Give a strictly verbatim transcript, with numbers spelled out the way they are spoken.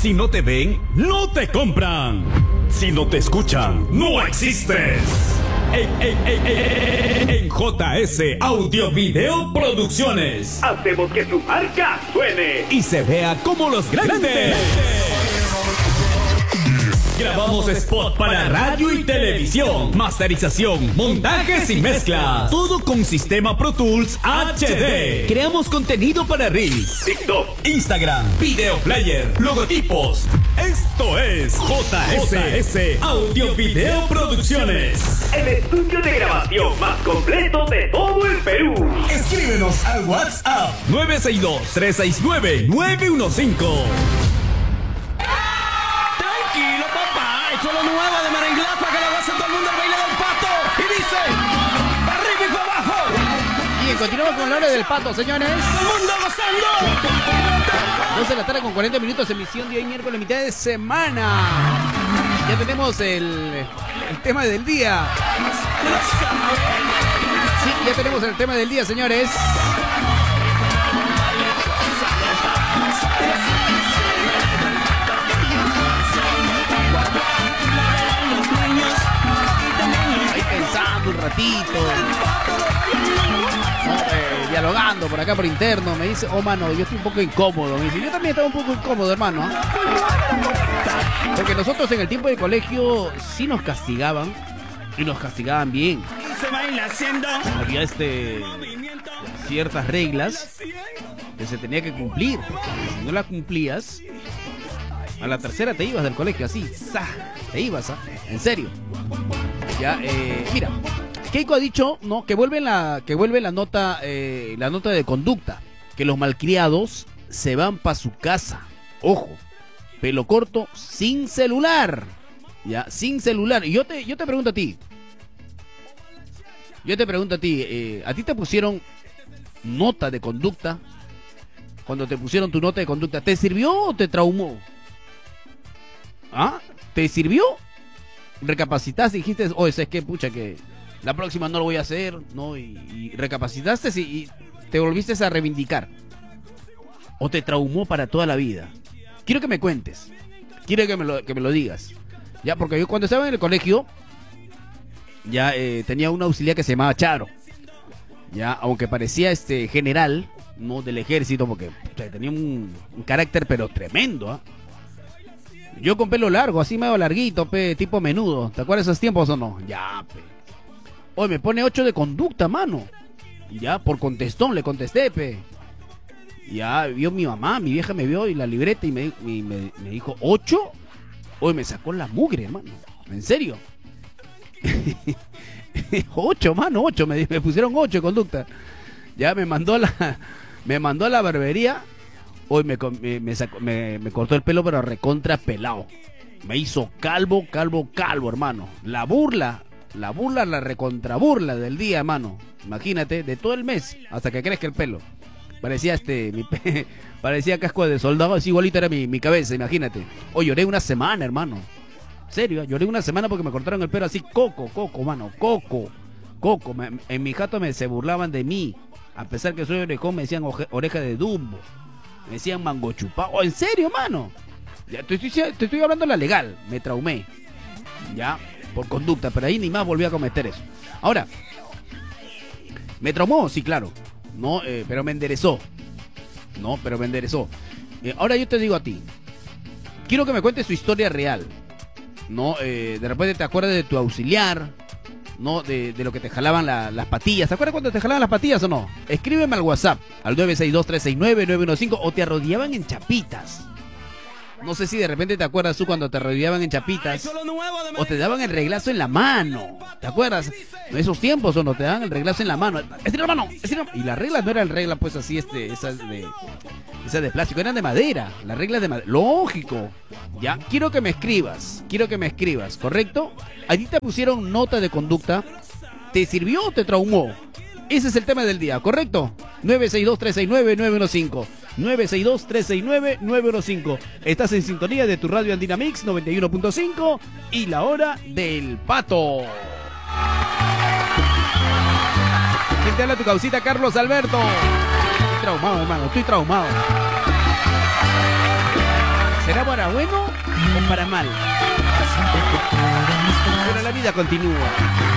Si no te ven, no te compran. Si no te escuchan, no existes. En, en, en, en, en J S Audio Video Producciones hacemos que tu marca suene y se vea como los grandes. Grabamos spot para radio y televisión, masterización, montajes y mezclas. Todo con sistema Pro Tools H D. Creamos contenido para Reels, TikTok, Instagram, Video Player, logotipos. Esto es J S Audio Video Producciones, el estudio de grabación más completo de todo el Perú. Escríbenos al WhatsApp nueve seis dos, tres seis nueve, nueve uno cinco. Tranquilo, papá, esto es lo nuevo de Merenglás para que lo goce todo el mundo, el baile del pato. Y dice, para arriba y para abajo. Bien, continuamos con la hora del pato, señores. Todo el mundo gozando. doce de la tarde con cuarenta minutos, emisión de hoy miércoles, mitad de semana. Ya tenemos el, el tema del día. Sí, ya tenemos el tema del día, señores. Ahí pensando un ratito. No, eh, dialogando por acá por interno. Me dice, oh mano, yo estoy un poco incómodo. Me dice, yo también estaba un poco incómodo, hermano. Porque nosotros en el tiempo de colegio sí nos castigaban. Y nos castigaban bien. Había este ciertas reglas que se tenía que cumplir. Si no las cumplías, a la tercera te ibas del colegio, así, ¡zah! Te ibas, ¿ah? En serio. Ya, eh, mira, Keiko ha dicho, no, que vuelve la, que vuelve la nota, eh, la nota de conducta, que los malcriados se van para su casa. Ojo, pelo corto, sin celular. Ya, sin celular. Y yo te, yo te pregunto a ti. Yo te pregunto a ti, eh, ¿a ti te pusieron nota de conducta? Cuando te pusieron tu nota de conducta, ¿te sirvió o te traumó? ¿Ah? ¿Te sirvió? ¿Recapacitaste y dijiste, oye, es que pucha que la próxima no lo voy a hacer, ¿no? Y, y recapacitaste y, y te volviste a reivindicar. ¿O te traumó para toda la vida? Quiero que me cuentes. Quiero que me lo, que me lo digas. Ya, porque yo cuando estaba en el colegio, ya eh, tenía un auxiliar que se llamaba Charo. Ya, aunque parecía este general, no del ejército, porque pucha, tenía un, un carácter pero tremendo, ¿ah? ¿eh? Yo con pelo largo, así medio larguito, pe, tipo menudo. ¿Te acuerdas de esos tiempos o no? Ya, pe. Hoy me pone ocho de conducta, mano. Ya, por contestón, le contesté, pe. Ya, vio mi mamá, mi vieja me vio y la libreta y me, y me, me dijo, ¿ocho? Hoy me sacó la mugre, hermano. ¿En serio? Ocho, mano, ocho. Me, me pusieron ocho de conducta. Ya, me mandó a la, me mandó a la barbería. Hoy me, me, me, sacó, me, me cortó el pelo, pero recontra pelado. Me hizo calvo, calvo, calvo, hermano. La burla, la burla, la recontra burla del día, hermano. Imagínate, de todo el mes, hasta que crezca el pelo. Parecía este, mi pe... parecía casco de soldado, así igualito era mi, mi cabeza, imagínate. Hoy lloré una semana, hermano. Serio, lloré una semana porque me cortaron el pelo así, coco, coco, mano, coco, coco. Me, en mi jato me se burlaban de mí. A pesar que soy orejón, me decían oje, oreja de Dumbo. Me decían mango chupado. Oh, ¿en serio, mano? Ya, te, estoy, te estoy hablando la legal. Me traumé. Ya, por conducta. Pero ahí ni más volví a cometer eso. Ahora, ¿me traumó? Sí, claro. No, eh, pero me enderezó. No, pero me enderezó. Eh, ahora yo te digo a ti. Quiero que me cuentes tu historia real. No, eh, de repente te acuerdas de tu auxiliar. No, de, de lo que te jalaban la, las patillas. ¿Te acuerdas cuando te jalaban las patillas o no? Escríbeme al WhatsApp, al nueve seis dos, tres seis nueve, nueve uno cinco, o te arrodillaban en chapitas. No sé si de repente te acuerdas tú cuando te arrodillaban en chapitas, o te daban el reglazo en la mano. ¿Te acuerdas? En esos tiempos o no, te daban el reglazo en la mano. Estira la mano, estira la mano. Y las reglas no eran reglas pues así, este, esas de, esas de plástico, eran de madera. Las reglas de madera. Lógico. Ya, quiero que me escribas, quiero que me escribas, ¿correcto? ¿A ti te pusieron nota de conducta? ¿Te sirvió o te traumó? Ese es el tema del día, ¿correcto? nueve seis dos, tres seis nueve, nueve uno cinco. nueve seis dos, tres seis nueve, nueve uno cinco. Estás en sintonía de tu radio Andina Mix noventa y uno punto cinco y la hora del pato. ¿Quién te habla tu causita, Carlos Alberto? Estoy traumado, hermano, estoy traumado. ¿Será para bueno o para mal? Pero la vida continúa.